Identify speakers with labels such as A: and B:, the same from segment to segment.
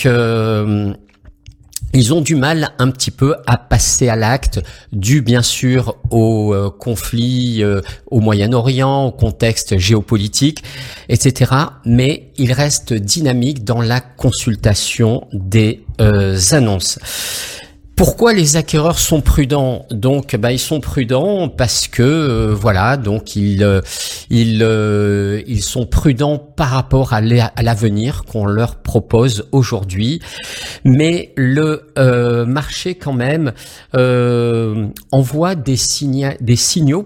A: ils ont du mal un petit peu à passer à l'acte, dû bien sûr au conflit au Moyen-Orient, au contexte géopolitique, etc. Mais ils restent dynamiques dans la consultation des annonces. Pourquoi les acquéreurs sont prudents? Donc, ils sont prudents parce que donc ils sont prudents par rapport à l'avenir qu'on leur propose aujourd'hui. Mais le marché quand même envoie des signaux,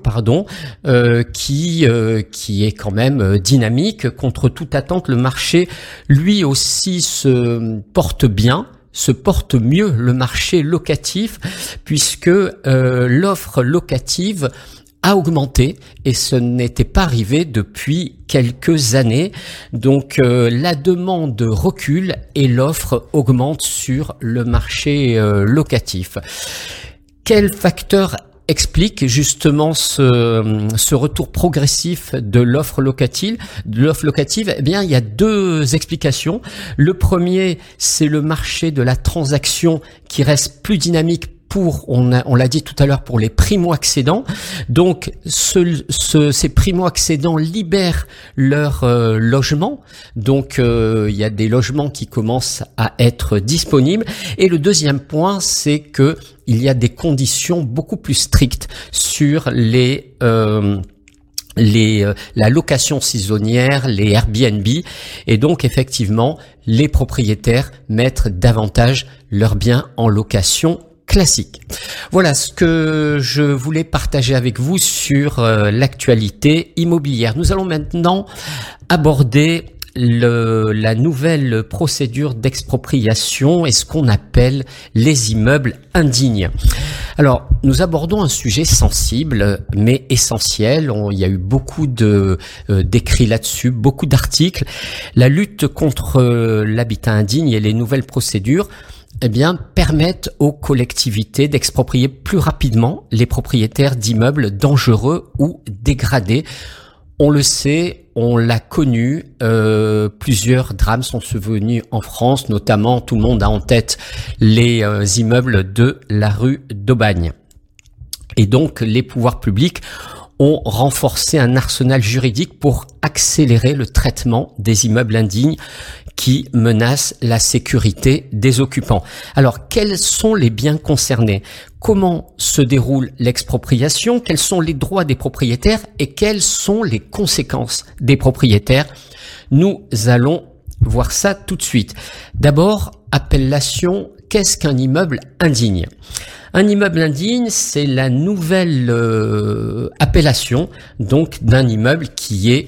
A: qui est quand même dynamique. Contre toute attente, le marché lui aussi se porte mieux, le marché locatif, puisque l'offre locative a augmenté et ce n'était pas arrivé depuis quelques années. Donc la demande recule et l'offre augmente sur le marché locatif. Quel facteur explique justement ce retour progressif de l'offre locative? Eh bien, il y a deux explications. Le premier, c'est le marché de la transaction qui reste plus dynamique on l'a dit tout à l'heure, pour les primo-accédants. Donc, ces primo-accédants libèrent leur logement. Donc, il y a des logements qui commencent à être disponibles. Et le deuxième point, c'est que il y a des conditions beaucoup plus strictes sur la location saisonnière, les Airbnb, et donc effectivement, les propriétaires mettent davantage leurs biens en location classique. Voilà ce que je voulais partager avec vous sur l'actualité immobilière. Nous allons maintenant aborder la nouvelle procédure d'expropriation et ce qu'on appelle les immeubles indignes. Alors, nous abordons un sujet sensible mais essentiel. Il y a eu beaucoup d'écrits là-dessus, beaucoup d'articles. La lutte contre l'habitat indigne et les nouvelles procédures permettent aux collectivités d'exproprier plus rapidement les propriétaires d'immeubles dangereux ou dégradés. On le sait, on l'a connu, plusieurs drames sont survenus en France, notamment tout le monde a en tête les immeubles de la rue d'Aubagne. Et donc les pouvoirs publics ont renforcé un arsenal juridique pour accélérer le traitement des immeubles indignes qui menacent la sécurité des occupants. Alors, quels sont les biens concernés? Comment se déroule l'expropriation? Quels sont les droits des propriétaires et quelles sont les conséquences des propriétaires? Nous allons voir ça tout de suite. D'abord, appellation, qu'est-ce qu'un immeuble indigne? Un immeuble indigne, c'est la nouvelle appellation donc d'un immeuble qui est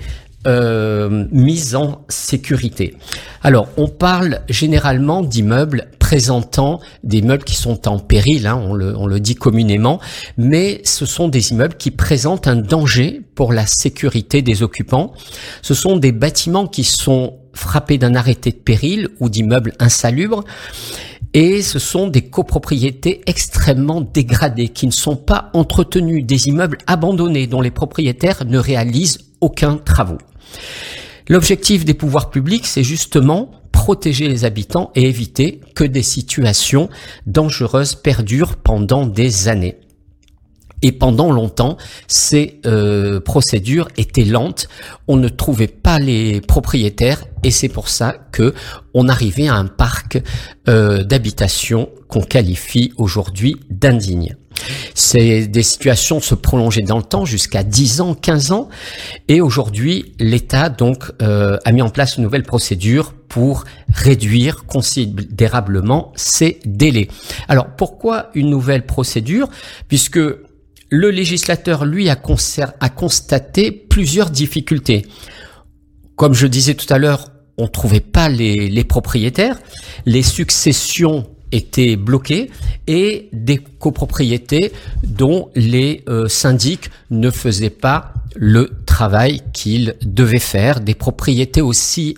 A: mise en sécurité. Alors, on parle généralement d'immeubles présentant des immeubles qui sont en péril, on le dit communément, mais ce sont des immeubles qui présentent un danger pour la sécurité des occupants. Ce sont des bâtiments qui sont frappés d'un arrêté de péril ou d'immeubles insalubres. Et ce sont des copropriétés extrêmement dégradées qui ne sont pas entretenues, des immeubles abandonnés dont les propriétaires ne réalisent aucun travaux. L'objectif des pouvoirs publics, c'est justement protéger les habitants et éviter que des situations dangereuses perdurent pendant des années. Et pendant longtemps, ces procédures étaient lentes, on ne trouvait pas les propriétaires et c'est pour ça que on arrivait à un parc d'habitation qu'on qualifie aujourd'hui d'indigne. Des situations se prolongeaient dans le temps jusqu'à 10 ans, 15 ans et aujourd'hui l'État donc a mis en place une nouvelle procédure pour réduire considérablement ces délais. Alors pourquoi une nouvelle procédure? Puisque le législateur, lui, a constaté plusieurs difficultés. Comme je disais tout à l'heure, on ne trouvait pas les propriétaires, les successions étaient bloquées et des copropriétés dont les syndics ne faisaient pas le travail qu'ils devaient faire, des propriétaires aussi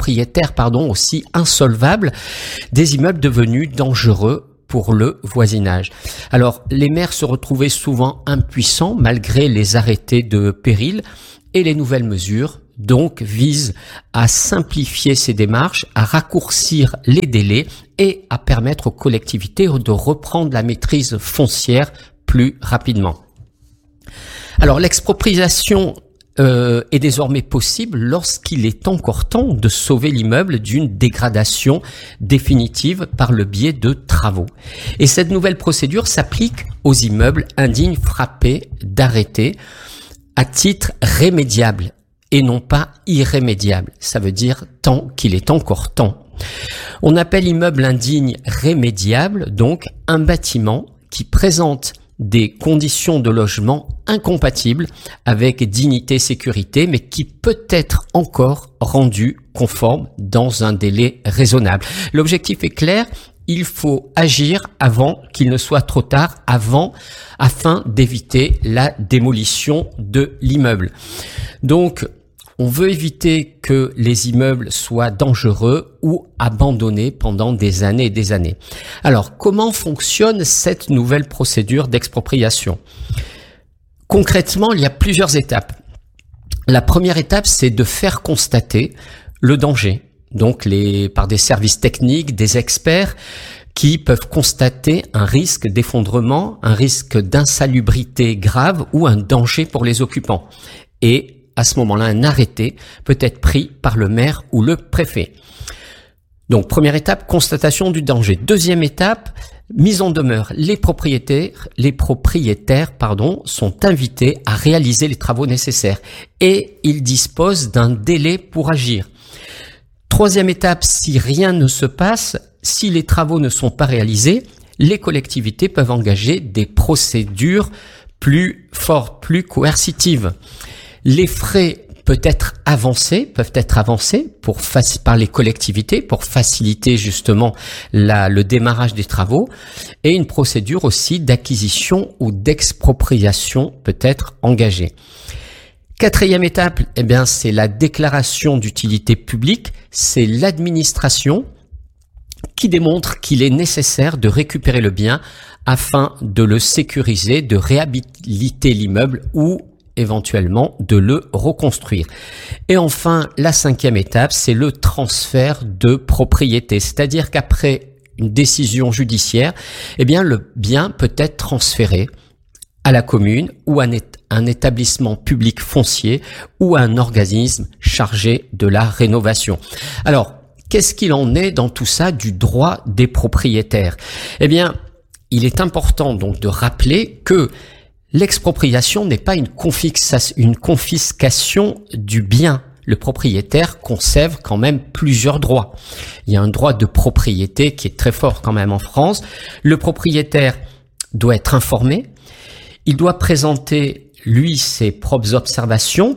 A: insolvables, des immeubles devenus dangereux pour le voisinage. Alors, les maires se retrouvaient souvent impuissants malgré les arrêtés de péril et les nouvelles mesures donc vise à simplifier ces démarches, à raccourcir les délais et à permettre aux collectivités de reprendre la maîtrise foncière plus rapidement. Alors l'expropriation est désormais possible lorsqu'il est encore temps de sauver l'immeuble d'une dégradation définitive par le biais de travaux. Et cette nouvelle procédure s'applique aux immeubles indignes frappés d'arrêté à titre rémédiable et non pas irrémédiable. Ça veut dire tant qu'il est encore temps. On appelle immeuble indigne rémédiable donc un bâtiment qui présente des conditions de logement incompatibles avec dignité et sécurité, mais qui peut être encore rendu conforme dans un délai raisonnable. L'objectif est clair, il faut agir avant qu'il ne soit trop tard, afin d'éviter la démolition de l'immeuble. Donc, on veut éviter que les immeubles soient dangereux ou abandonnés pendant des années et des années. Alors, comment fonctionne cette nouvelle procédure d'expropriation ? Concrètement, il y a plusieurs étapes. La première étape, c'est de faire constater le danger. Donc, par des services techniques, des experts qui peuvent constater un risque d'effondrement, un risque d'insalubrité grave ou un danger pour les occupants. Et à ce moment-là, un arrêté peut être pris par le maire ou le préfet. Donc, première étape, constatation du danger. Deuxième étape, mise en demeure. Les propriétaires, sont invités à réaliser les travaux nécessaires et ils disposent d'un délai pour agir. Troisième étape, si rien ne se passe, si les travaux ne sont pas réalisés, les collectivités peuvent engager des procédures plus fortes, plus coercitives. Les frais peuvent être avancés par les collectivités pour faciliter justement le démarrage des travaux, et une procédure aussi d'acquisition ou d'expropriation peut être engagée. Quatrième étape, c'est la déclaration d'utilité publique. C'est l'administration qui démontre qu'il est nécessaire de récupérer le bien afin de le sécuriser, de réhabiliter l'immeuble ou éventuellement de le reconstruire. Et enfin, la cinquième étape, c'est le transfert de propriété. C'est-à-dire qu'après une décision judiciaire, le bien peut être transféré à la commune ou à un établissement public foncier ou à un organisme chargé de la rénovation. Alors, qu'est-ce qu'il en est dans tout ça du droit des propriétaires ? Il est important donc de rappeler que l'expropriation n'est pas une confiscation du bien. Le propriétaire conserve quand même plusieurs droits. Il y a un droit de propriété qui est très fort quand même en France. Le propriétaire doit être informé. Il doit présenter, lui, ses propres observations.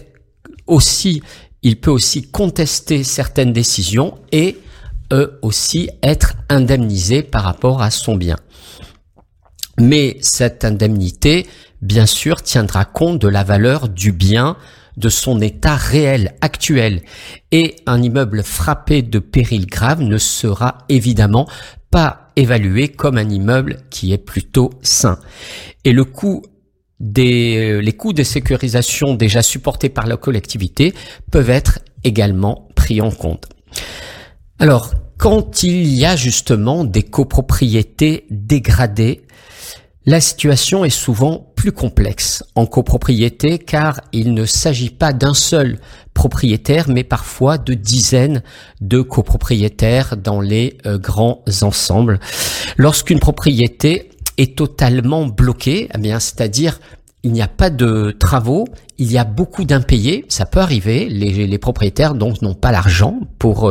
A: Il peut aussi contester certaines décisions et aussi être indemnisé par rapport à son bien. Mais cette indemnité, bien sûr, tiendra compte de la valeur du bien, de son état réel, actuel. Et un immeuble frappé de péril grave ne sera évidemment pas évalué comme un immeuble qui est plutôt sain. Et les coûts de sécurisation déjà supportés par la collectivité peuvent être également pris en compte. Alors, quand il y a justement des copropriétés dégradées, la situation est souvent plus complexe en copropriété car il ne s'agit pas d'un seul propriétaire mais parfois de dizaines de copropriétaires dans les grands ensembles. Lorsqu'une propriété est totalement bloquée, c'est-à-dire il n'y a pas de travaux, il y a beaucoup d'impayés, ça peut arriver, les propriétaires donc n'ont pas l'argent pour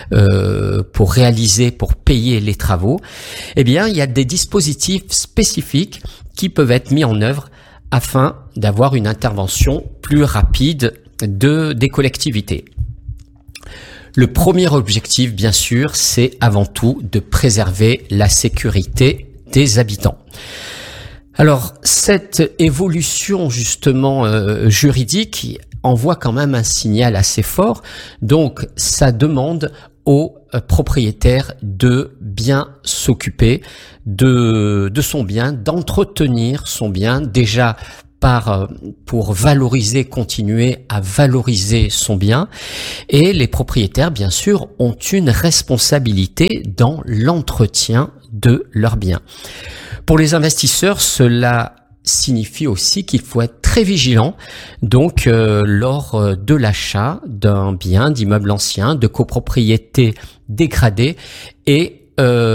A: payer les travaux, il y a des dispositifs spécifiques qui peuvent être mis en œuvre afin d'avoir une intervention plus rapide des collectivités. Le premier objectif, bien sûr, c'est avant tout de préserver la sécurité des habitants. Alors, cette évolution justement juridique envoie quand même un signal assez fort. Donc, ça demande aux propriétaires de bien s'occuper de son bien, d'entretenir son bien, déjà pour continuer à valoriser son bien. Et les propriétaires, bien sûr, ont une responsabilité dans l'entretien de leur bien. Pour les investisseurs, cela signifie aussi qu'il faut être très vigilant donc lors de l'achat d'un bien, d'immeuble ancien, de copropriété dégradée et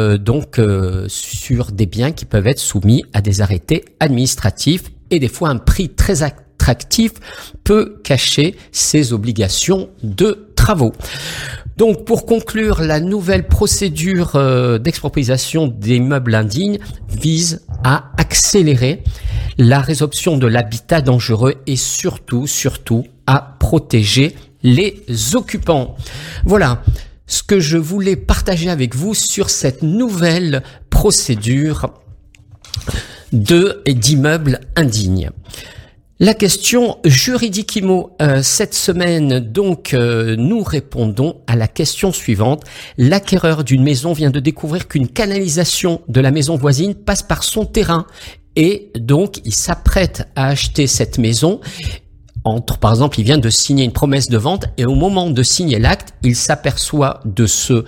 A: sur des biens qui peuvent être soumis à des arrêtés administratifs et des fois un prix très attractif peut cacher ces obligations de travaux. Donc pour conclure, la nouvelle procédure d'expropriation des meubles indignes vise à accélérer la résorption de l'habitat dangereux et surtout à protéger les occupants. Voilà ce que je voulais partager avec vous sur cette nouvelle procédure d'immeubles indignes. La question juridique IMO cette semaine, donc nous répondons à la question suivante. L'acquéreur d'une maison vient de découvrir qu'une canalisation de la maison voisine passe par son terrain et donc il s'apprête à acheter cette maison. Par exemple, il vient de signer une promesse de vente et au moment de signer l'acte, il s'aperçoit de ce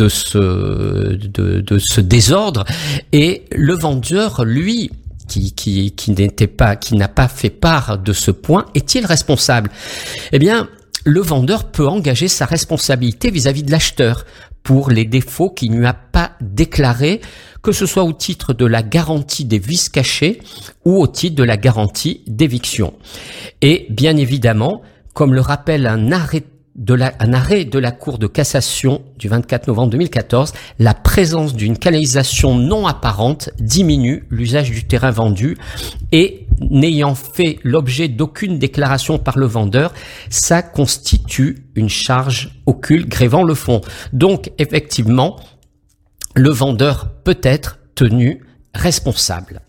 A: désordre et le vendeur, lui, qui n'a pas fait part de ce point, est-il responsable? Eh bien, le vendeur peut engager sa responsabilité vis-à-vis de l'acheteur pour les défauts qu'il ne lui a pas déclarés, que ce soit au titre de la garantie des vices cachés ou au titre de la garantie d'éviction. Et bien évidemment, comme le rappelle un arrêt de la Cour de cassation du 24 novembre 2014, la présence d'une canalisation non apparente diminue l'usage du terrain vendu et n'ayant fait l'objet d'aucune déclaration par le vendeur, ça constitue une charge occulte grévant le fonds. Donc effectivement, le vendeur peut être tenu responsable.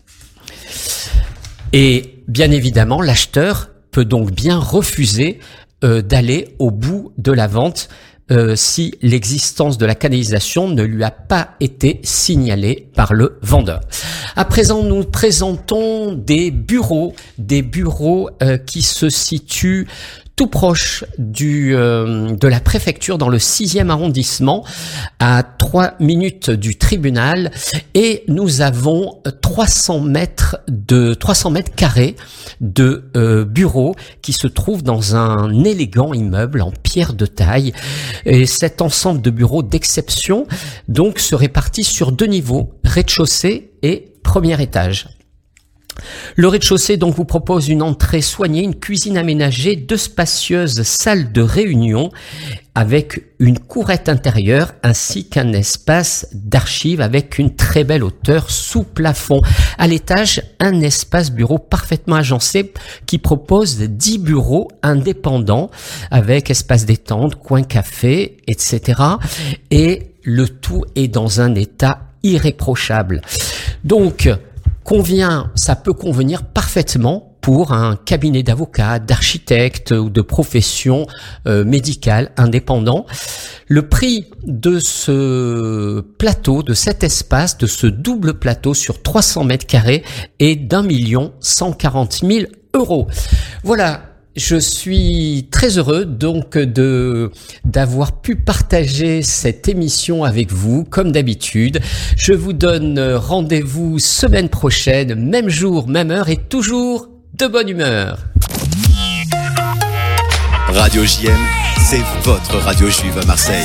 A: Et bien évidemment, l'acheteur peut donc bien refuser d'aller au bout de la vente si l'existence de la canalisation ne lui a pas été signalée par le vendeur. À présent, nous présentons des bureaux qui se situent tout proche de la préfecture dans le 6e arrondissement, à 3 minutes du tribunal, et nous avons 300 mètres carrés de bureaux qui se trouvent dans un élégant immeuble en pierre de taille. Et cet ensemble de bureaux d'exception donc se répartit sur 2 niveaux, rez-de-chaussée et premier étage. Le rez-de-chaussée donc vous propose une entrée soignée, une cuisine aménagée, 2 spacieuses salles de réunion avec une courette intérieure ainsi qu'un espace d'archives avec une très belle hauteur sous plafond. À l'étage, un espace bureau parfaitement agencé qui propose 10 bureaux indépendants avec espace détente, coin café, etc. Et le tout est dans un état irréprochable. Donc, ça peut convenir parfaitement pour un cabinet d'avocats, d'architectes ou de professions médicales indépendants. Le prix de ce plateau, de cet espace, de ce double plateau sur 300 mètres carrés est d'1 140 000 €. Voilà. Je suis très heureux donc d'avoir pu partager cette émission avec vous comme d'habitude. Je vous donne rendez-vous semaine prochaine, même jour, même heure et toujours de bonne humeur.
B: Radio JM, c'est votre radio juive à Marseille.